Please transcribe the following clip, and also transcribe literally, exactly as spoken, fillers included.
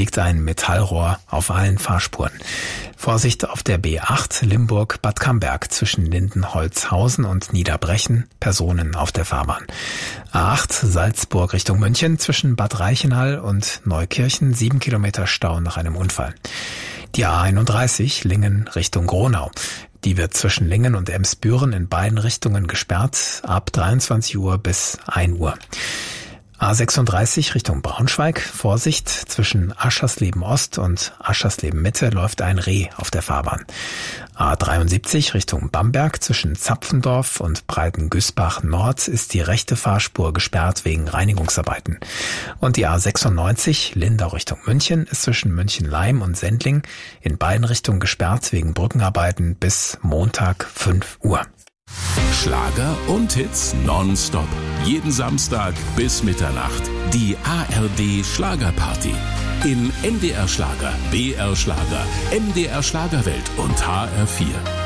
liegt ein Metallrohr auf allen Fahrspuren. Vorsicht auf der B acht Limburg-Bad Camberg zwischen Lindenholzhausen und Niederbrechen, Personen auf der Fahrbahn. A acht Salzburg Richtung München zwischen Bad Reichenhall und Neukirchen, sieben Kilometer Stau nach einem Unfall. Die A einunddreißig Lingen Richtung Gronau. Die wird zwischen Lingen und Emsbüren in beiden Richtungen gesperrt, ab dreiundzwanzig Uhr bis ein Uhr. A sechsunddreißig Richtung Braunschweig. Vorsicht, zwischen Aschersleben Ost und Aschersleben Mitte läuft ein Reh auf der Fahrbahn. A dreiundsiebzig Richtung Bamberg. Zwischen Zapfendorf und Breitengüßbach Nord ist die rechte Fahrspur gesperrt wegen Reinigungsarbeiten. Und die A sechsundneunzig Lindau Richtung München ist zwischen München-Laim und Sendling in beiden Richtungen gesperrt wegen Brückenarbeiten bis Montag fünf Uhr. Schlager und Hits nonstop. Jeden Samstag bis Mitternacht. Die A R D Schlagerparty. In N D R Schlager, B R Schlager, M D R Schlagerwelt und H R vier.